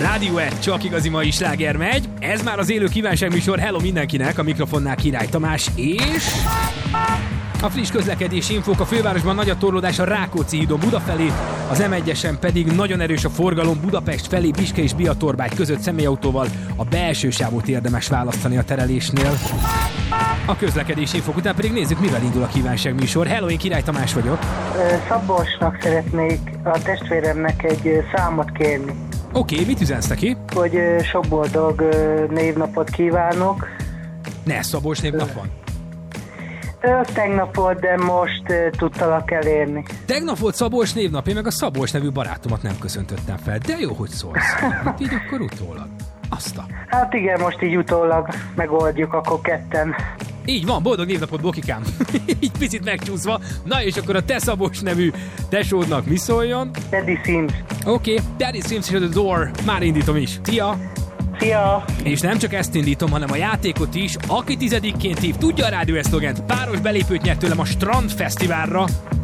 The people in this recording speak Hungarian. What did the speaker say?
Rádió 1, csak igazi mai sláger megy. Ez már az élő kívánságműsor. Hello mindenkinek, a mikrofonnál Király Tamás és... A friss közlekedési infók: a fővárosban nagy a torlódás a Rákóczi hídon Buda felé, az M1-esen pedig nagyon erős a forgalom Budapest felé Piske és Biatorbágy között személyautóval. A belső sávot érdemes választani a terelésnél. A közlekedési infók után pedig nézzük, mivel indul a kívánságműsor. Hello, én Király Tamás vagyok. Szabolcsnak szeretnék a testvéremnek egy számot kérni. Oké, mit üzensz neki? Hogy sok boldog névnapot kívánok. Ne, Szabolcs névnap van. Tegnap volt, de most tudtalak elérni. Tegnap volt Szabolcs névnap, én meg a Szabolcs nevű barátomat nem köszöntöttem fel. De jó, hogy szólsz. Hát így akkor utólag. Hát igen, most így utólag megoldjuk, akkor ketten. Így van, boldog névnapot, Bokikám. Így picit megcsúszva. Na és akkor a te Szabolcs nevű tesódnak mi szóljon? Daddy Sims. Oké, Daddy Sims és a The Door. Már indítom is. Szia! Szia! És nem csak ezt indítom, hanem a játékot is. Aki 10-ként hív, tudja a rádió szlogent. Páros belépőt nyert tőlem a Strand Fesztiválra.